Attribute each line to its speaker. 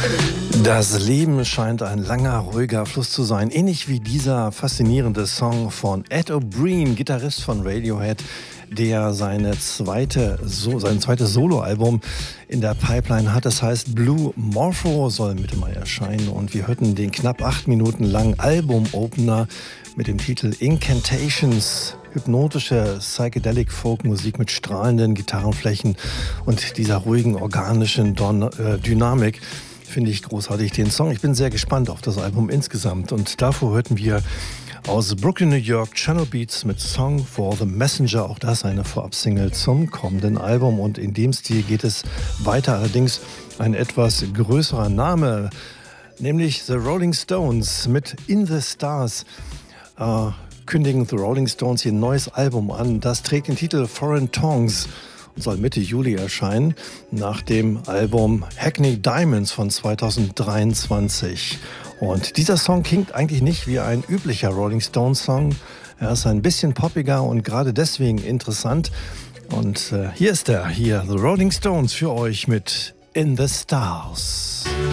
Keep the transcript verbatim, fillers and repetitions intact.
Speaker 1: Das Leben scheint ein langer, ruhiger Fluss zu sein. Ähnlich wie dieser faszinierende Song von Ed O'Brien, Gitarrist von Radiohead, der seine zweite, so, sein zweites Soloalbum in der Pipeline hat. Das heißt Blue Morpho, soll Mitte Mai erscheinen. Und wir hörten den knapp acht Minuten langen Album-Opener mit dem Titel Incantations. Hypnotische Psychedelic-Folk-Musik mit strahlenden Gitarrenflächen und dieser ruhigen, organischen Don- äh, Dynamik. Finde ich großartig, den Song. Ich bin sehr gespannt auf das Album insgesamt. Und davor hörten wir aus Brooklyn, New York, Channel Beats mit Song for the Messenger. Auch das eine Vorab-Single zum kommenden Album. Und in dem Stil geht es weiter. Allerdings ein etwas größerer Name, nämlich The Rolling Stones mit In the Stars. Äh, kündigen The Rolling Stones ihr neues Album an. Das trägt den Titel Foreign Tongues und soll Mitte Juli erscheinen, nach dem Album Hackney Diamonds von zweitausenddreiundzwanzig. Und dieser Song klingt eigentlich nicht wie ein üblicher Rolling Stones Song. Er ist ein bisschen poppiger und gerade deswegen interessant. Und äh, hier ist er, hier The Rolling Stones für euch mit In the Stars.